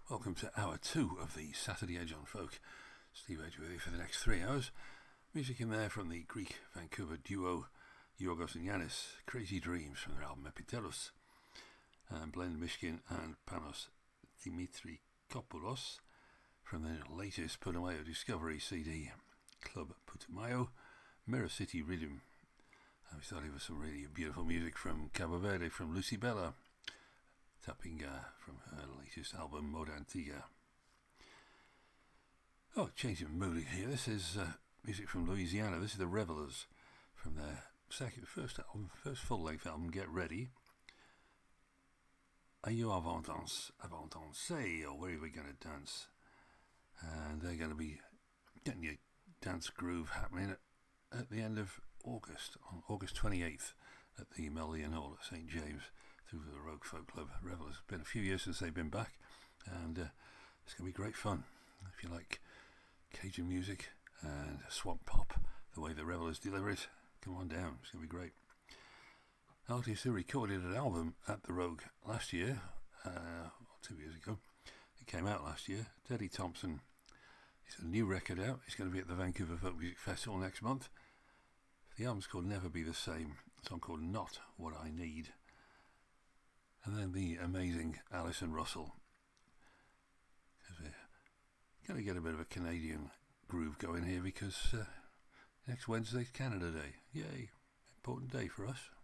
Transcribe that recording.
Welcome to hour 2 of the Saturday Edge on Folk. Steve Edge with you for the next 3 hours. Music in there from the Greek Vancouver duo Yorgos and Yanis, Crazy Dreams from their album Epitelos, and Blend Mishkin and Panos Dimitrikopoulos from their latest Putumayo Discovery CD, Club Putumayo, Mirror City Rhythm. And we started with some really beautiful music from Cabo Verde, from Lucy Bella, tapping from her latest album Moda Antigua. Oh, changing mood here. This is music from Louisiana. This is the Revelers from their first full-length album, Get Ready. Are you avant danser, or where are we going to dance? And they're going to be getting your dance groove happening at the end of August, on August 28th, at the Meldon Hall at St James, through the Rogue Folk Club Revelers. It's been a few years since they've been back, and it's going to be great fun. If you like Cajun music and swamp pop, the way the Revelers deliver it, come on down. It's going to be great. Artists who recorded an album at the Rogue last year, 2 years ago, it came out last year. Teddy Thompson, he's a new record out. He's going to be at the Vancouver Folk Music Festival next month. The album's called Never Be the Same. A song called Not What I Need. And then the amazing Alison Russell. We're going to get a bit of a Canadian groove going here because next Wednesday's Canada Day. Yay, important day for us.